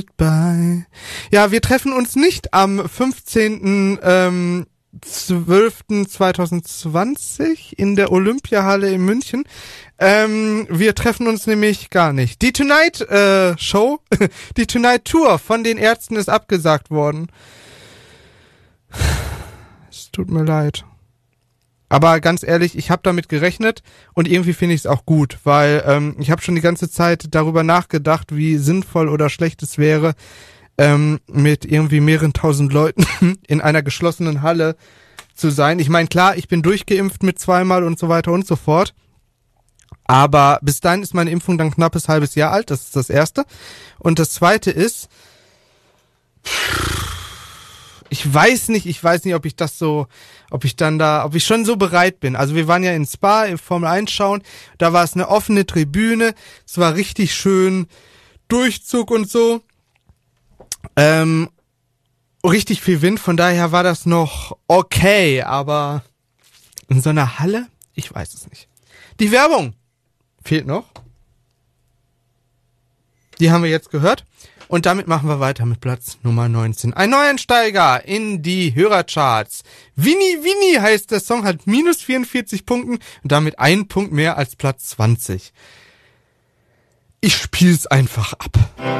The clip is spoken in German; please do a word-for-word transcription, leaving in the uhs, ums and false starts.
Goodbye. Ja, wir treffen uns nicht am fünfzehnten Ähm, zwölften zweitausendzwanzig in der Olympiahalle in München. Ähm, wir treffen uns nämlich gar nicht. Die Tonight äh, Show, die Tonight Tour von den Ärzten ist abgesagt worden. Es tut mir leid. Aber ganz ehrlich, ich habe damit gerechnet und irgendwie finde ich es auch gut, weil ähm, ich habe schon die ganze Zeit darüber nachgedacht, wie sinnvoll oder schlecht es wäre, ähm, mit irgendwie mehreren tausend Leuten in einer geschlossenen Halle zu sein. Ich meine, klar, ich bin durchgeimpft mit zweimal und so weiter und so fort. Aber bis dahin ist meine Impfung dann knappes halbes Jahr alt. Das ist das Erste. Und das Zweite ist, ich weiß nicht, ich weiß nicht, ob ich das so, ob ich dann da, ob ich schon so bereit bin. Also wir waren ja in Spa, im Formel eins schauen, da war es eine offene Tribüne, es war richtig schön, Durchzug und so. Ähm, richtig viel Wind, von daher war das noch okay, aber in so einer Halle? Ich weiß es nicht. Die Werbung fehlt noch. Die haben wir jetzt gehört. Und damit machen wir weiter mit Platz Nummer neunzehn. Ein Neueinsteiger in die Hörercharts. Winnie Winnie heißt der Song, hat minus vierundvierzig Punkten und damit einen Punkt mehr als Platz zwanzig. Ich spiel's einfach ab.